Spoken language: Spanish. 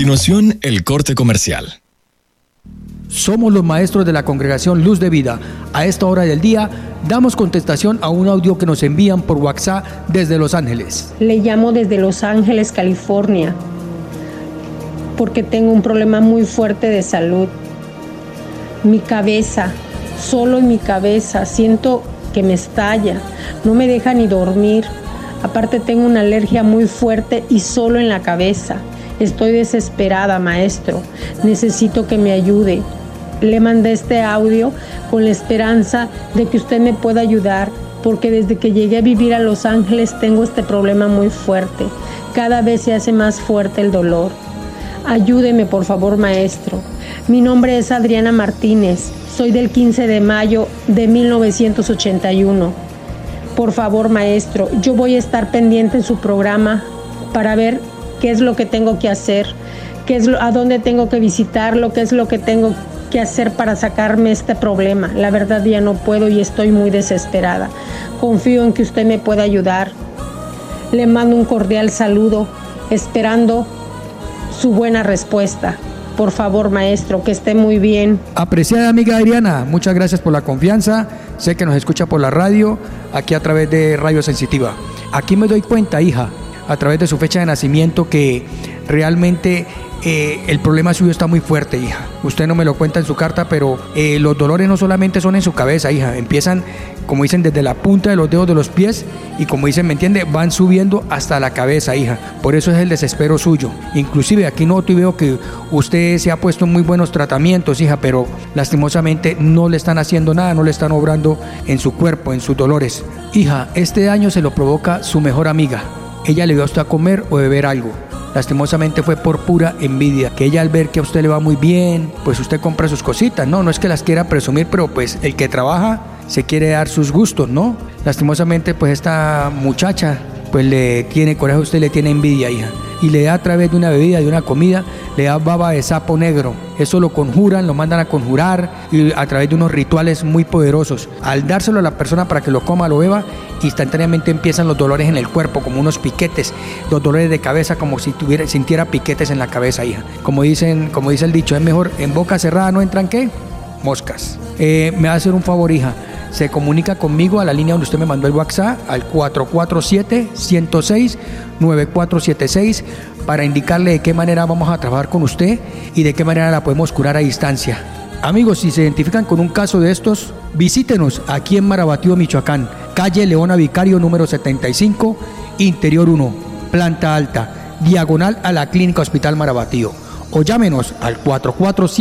continuación, el corte comercial. Somos los maestros de la Congregación Luz de Vida. A esta hora del día damos contestación a un audio que nos envían por WhatsApp desde Los Ángeles. Le llamo desde Los Ángeles, California, porque tengo un problema muy fuerte de salud. Mi cabeza, solo en mi cabeza, siento que me estalla, no me deja ni dormir. Aparte tengo una alergia muy fuerte y solo en la cabeza. Estoy desesperada, maestro. Necesito que me ayude. Le mandé este audio con la esperanza de que usted me pueda ayudar, porque desde que llegué a vivir a Los Ángeles tengo este problema muy fuerte. Cada vez se hace más fuerte el dolor. Ayúdeme, por favor, maestro. Mi nombre es Adriana Martínez. Soy del 15 de mayo de 1981. Por favor, maestro, yo voy a estar pendiente en su programa para ver qué es lo que tengo que hacer, a dónde tengo que visitarlo, qué es lo que tengo que hacer para sacarme este problema. La verdad ya no puedo y estoy muy desesperada. Confío en que usted me pueda ayudar. Le mando un cordial saludo, esperando su buena respuesta. Por favor, maestro, que esté muy bien. Apreciada amiga Adriana, muchas gracias por la confianza. Sé que nos escucha por la radio, aquí a través de Radio Sensitiva. Aquí me doy cuenta, hija, a través de su fecha de nacimiento, que realmente el problema suyo está muy fuerte, hija. Usted no me lo cuenta en su carta, pero los dolores no solamente son en su cabeza, hija. Empiezan, como dicen, desde la punta de los dedos de los pies y, como dicen, ¿me entiende?, van subiendo hasta la cabeza, hija. Por eso es el desespero suyo. Inclusive aquí noto y veo que usted se ha puesto en muy buenos tratamientos, hija, pero lastimosamente no le están haciendo nada, no le están obrando en su cuerpo, en sus dolores. Hija, este daño se lo provoca su mejor amiga. Ella le dio a usted a comer o beber algo. Lastimosamente fue por pura envidia, que ella, al ver que a usted le va muy bien, pues usted compra sus cositas, no es que las quiera presumir, pero pues el que trabaja se quiere dar sus gustos, ¿no? Lastimosamente pues esta muchacha pues le tiene coraje a usted, le tiene envidia, hija, y le da a través de una bebida, de una comida, le da baba de sapo negro. Eso lo conjuran, lo mandan a conjurar, y a través de unos rituales muy poderosos. Al dárselo a la persona para que lo coma, lo beba, instantáneamente empiezan los dolores en el cuerpo, como unos piquetes, los dolores de cabeza, como si sintiera piquetes en la cabeza, hija. Como dice el dicho, es mejor en boca cerrada no entran, ¿qué? Moscas. Me va a hacer un favor, hija. Se comunica conmigo a la línea donde usted me mandó el WhatsApp, al 447-106-9476, para indicarle de qué manera vamos a trabajar con usted y de qué manera la podemos curar a distancia. Amigos, si se identifican con un caso de estos, visítenos aquí en Marabatío, Michoacán, calle Leona Vicario número 75, Interior 1, planta alta, diagonal a la Clínica Hospital Marabatío, o llámenos al 447